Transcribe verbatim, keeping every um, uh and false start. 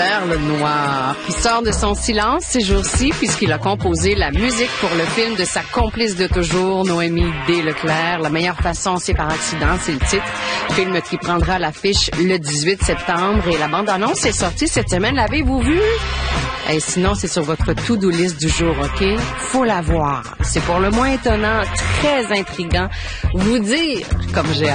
Le noir, qui sort de son silence ces jours-ci puisqu'il a composé la musique pour le film de sa complice de toujours, Noémie D. Leclerc. La meilleure façon, c'est par accident, c'est le titre. Film qui prendra l'affiche le dix-huit septembre et la bande-annonce est sortie cette semaine. L'avez-vous vu? Et sinon, c'est sur votre to-do list du jour, OK? Faut la voir. C'est pour le moins étonnant, très intriguant. Vous dire, comme j'ai